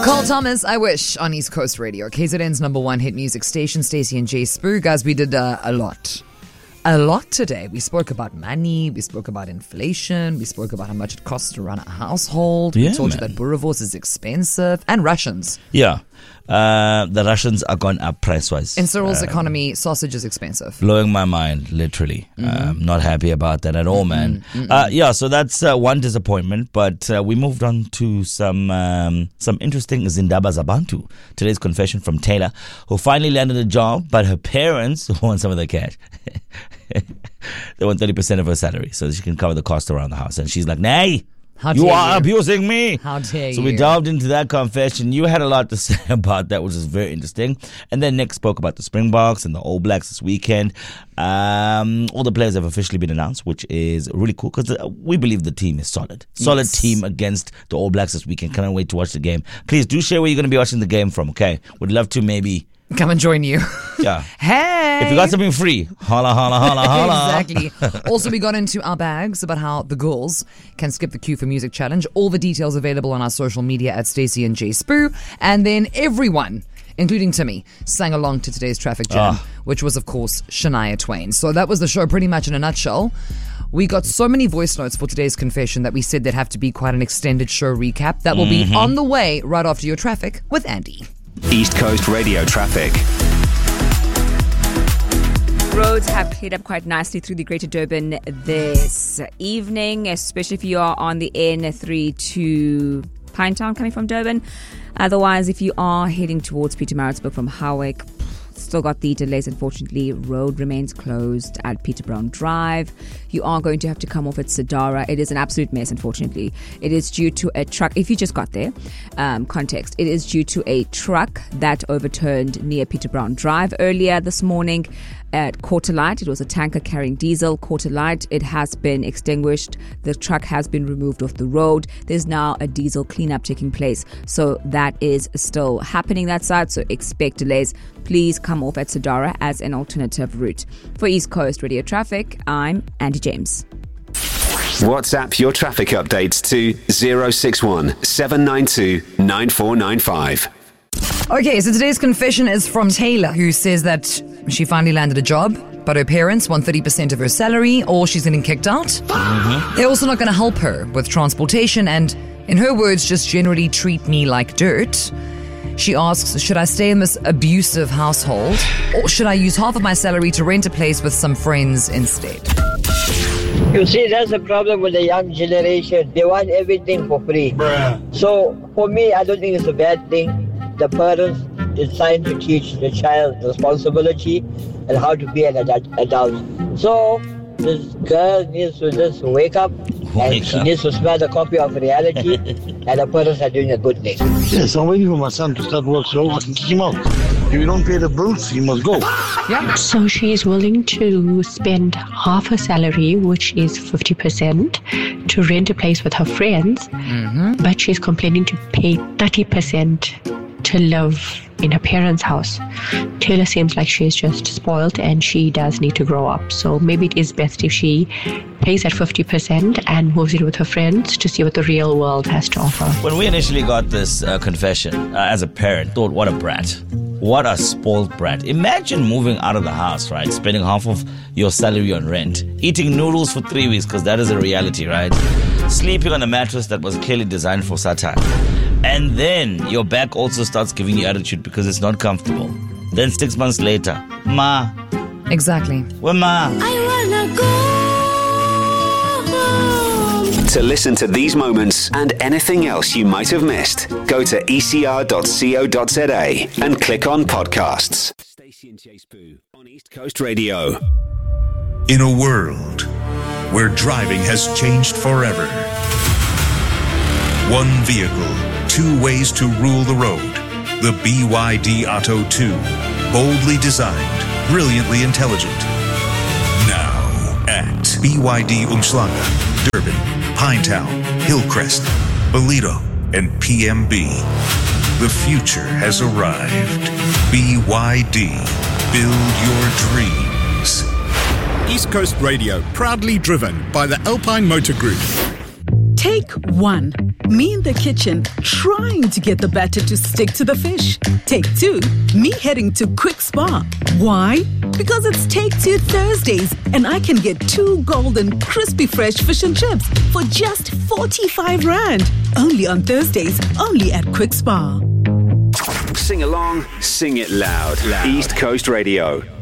Cole Thomas, I Wish, on East Coast Radio. KZN's number one hit music station, Stacey and Jay Spoo. Guys, we did a lot today. We spoke about money, we spoke about inflation, we spoke about how much it costs to run a household. We told you that Boerewors is expensive, and Russians. Yeah. The Russians are gone up price-wise. In Cyril's economy, sausage is expensive. Blowing my mind, literally. Not happy about that at all, man. So that's one disappointment, but we moved on to some interesting Zindaba Zabantu. Today's confession from Taylor, who finally landed a job, but her parents want some of the cash. They want 30% of her salary so that she can cover the cost around the house. And she's like, nay. You are abusing me. How dare you? So we delved into that confession. You had a lot to say about that, which is very interesting. And then Nick spoke about the Springboks and the All Blacks this weekend. All the players have officially been announced, which is really cool because we believe the team is solid. Solid team against the All Blacks this weekend. Cannot wait to watch the game. Please do share where you're going to be watching the game from, okay? Would love to maybe come and join you. Yeah. Hey! If you got something free, holla, holla, holla, holla. Exactly. Also, we got into our bags about how the girls can skip the queue for music challenge. All the details available on our social media at Stacey and Jay Spoo. And then everyone, including Timmy, sang along to today's traffic jam, which was, of course, Shania Twain. So that was the show pretty much in a nutshell. We got so many voice notes for today's confession that we said there'd have to be quite an extended show recap. That will be on the way right after your traffic with Andy. East Coast Radio traffic. Roads have cleared up quite nicely through the Greater Durban this evening, especially if you are on the N3 to Pinetown coming from Durban. Otherwise, if you are heading towards Pietermaritzburg from Howick, still got the delays, unfortunately. Road remains closed at Peter Brown Drive. You are going to have to come off at Sadara. It is an absolute mess, unfortunately. It is due to a truck. If you just got there, context. It is due to a truck that overturned near Peter Brown Drive earlier this morning at Quarter Light. It was a tanker carrying diesel. Quarter Light, it has been extinguished. The truck has been removed off the road. There's now a diesel cleanup taking place. So that is still happening that side. So expect delays. Please come off at Sadara as an alternative route. For East Coast Radio Traffic, I'm Andy James. WhatsApp your traffic updates to 061 792 9495. Okay, so today's confession is from Taylor, who says that she finally landed a job, but her parents want 30% of her salary or she's getting kicked out. They're also not going to help her with transportation and, in her words, just generally treat me like dirt. She asks, should I stay in this abusive household or should I use half of my salary to rent a place with some friends instead? You see, that's the problem with the young generation. They want everything for free. So, for me, I don't think it's a bad thing. The parents decide to teach the child responsibility and how to be an adult. So, this girl needs to just wake up and she needs to smell the copy of reality and the parents are doing a good thing. Yes, I'm waiting for my son to start work so I can kick him out. If you don't pay the bills, he must go. Yeah. So she's willing to spend half her salary, which is 50%, to rent a place with her friends, but she's complaining to pay 30% to live in her parents' house. Taylor seems like she's just spoiled and she does need to grow up. So maybe it is best if she pays at 50% and moves in with her friends to see what the real world has to offer. When we initially got this confession, as a parent, thought, what a brat. What a spoiled brat. Imagine moving out of the house, right? Spending half of your salary on rent. Eating noodles for 3 weeks, because that is a reality, right? Sleeping on a mattress that was clearly designed for Satan. And then your back also starts giving you attitude because it's not comfortable. Then 6 months later, Ma. Exactly. Well, Ma. I wanna go home. To listen to these moments and anything else you might have missed, go to ecr.co.za and click on podcasts. Stacey and Jay Spoo on East Coast Radio. In a world where driving has changed forever, one vehicle, two ways to rule the road. The BYD Atto 2. Boldly designed, brilliantly intelligent. Now at BYD Umhlanga, Durban, Pinetown, Hillcrest, Ballito, and PMB. The future has arrived. BYD. Build your dreams. East Coast Radio, proudly driven by the Alpine Motor Group. Take 1. Me in the kitchen trying to get the batter to stick to the fish. Take 2. Me heading to Quick Spa. Why? Because it's Take 2 Thursdays and I can get 2 golden crispy fresh fish and chips for just 45 Rand. Only on Thursdays, only at Quick Spa. Sing along, sing it loud. East Coast Radio.